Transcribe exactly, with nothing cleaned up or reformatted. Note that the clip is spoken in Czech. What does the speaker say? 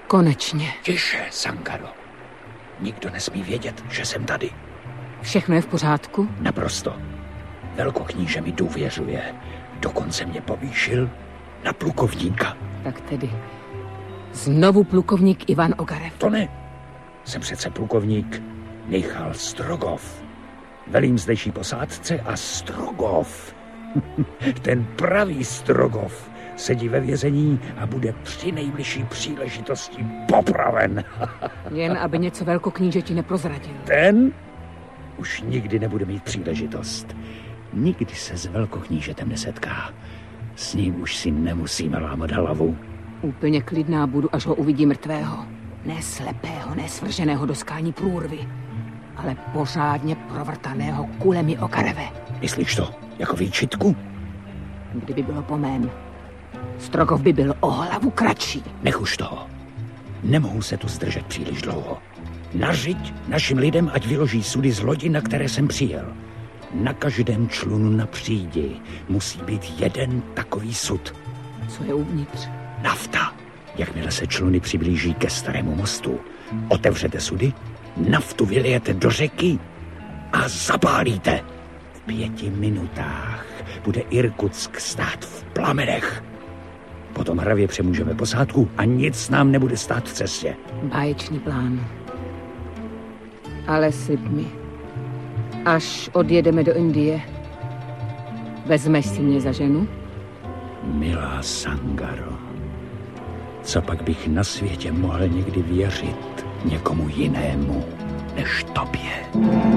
Konečně. Tiše, Sangaro. Nikdo nesmí vědět, že jsem tady. Všechno je v pořádku? Naprosto. Velkokníže mi důvěřuje. Dokonce mě povýšil na plukovníka. Tak tedy znovu plukovník Ivan Ogarev. To ne. Jsem přece plukovník Michal Strogov. Velím zdejší posádce a Strogov. Ten pravý Strogov sedí ve vězení a bude při nejbližší příležitosti popraven. Jen aby něco velkoknížeti neprozradil. Ten už nikdy nebude mít příležitost. Nikdy se s velkoknížetem nesetká. S ním už si nemusíme lámat hlavu. Úplně klidná budu, až ho uvidí mrtvého. Ne slepého, ne svrženého do skální průrvy, ale pořádně provrtaného kulemi Ogareve. Myslíš to jako výčitku? Kdyby bylo po mém, Strogov by byl o hlavu kratší. Nech už toho. Nemohu se tu zdržet příliš dlouho. Nařiď našim lidem, ať vyloží sudy z lodi, na které jsem přijel. Na každém člunu na přídi musí být jeden takový sud. Co je uvnitř? Nafta. Jakmile se čluny přiblíží ke starému mostu, otevřete sudy, naftu vylijete do řeky a zapálíte. V pěti minutách bude Irkutsk stát v plamenech. Potom hravě přemůžeme posádku a nic nám nebude stát v cestě. Báječný plán. Ale slib mi, až odjedeme do Indie, vezmeš si mě za ženu? Milá Sangaro, co pak bych na světě mohl někdy věřit někomu jinému než tobě?